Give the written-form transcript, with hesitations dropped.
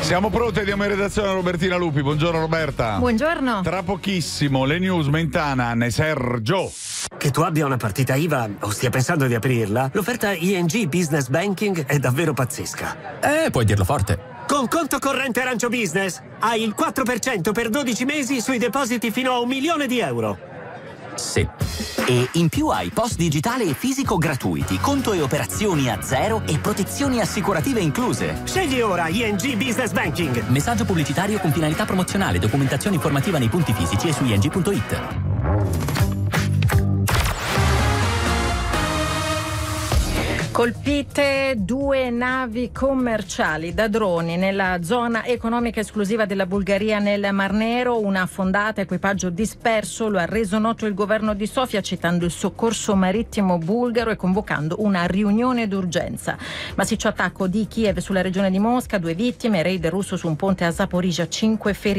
Siamo pronti, andiamo in redazione a Robertina Lupi. Buongiorno Roberta. Buongiorno. Tra pochissimo le news Mentana e Sergio. Che tu abbia una partita IVA o stia pensando di aprirla, l'offerta ING Business Banking è davvero pazzesca. Puoi dirlo forte. Con conto corrente Arancio Business hai il 4% per 12 mesi sui depositi fino a €1.000.000. Sì. E in più hai post digitale e fisico gratuiti, conto e operazioni a zero e protezioni assicurative incluse. Scegli ora ING Business Banking. Messaggio pubblicitario con finalità promozionale, documentazione informativa nei punti fisici e su ing.it. Colpite 2 navi commerciali da droni nella zona economica esclusiva della Bulgaria nel Mar Nero. Una affondata, equipaggio disperso, lo ha reso noto il governo di Sofia citando il soccorso marittimo bulgaro e convocando una riunione d'urgenza. Massiccio attacco di Kiev sulla regione di Mosca, 2 vittime, raid russo su un ponte a Zaporizhzhia, 5 feriti.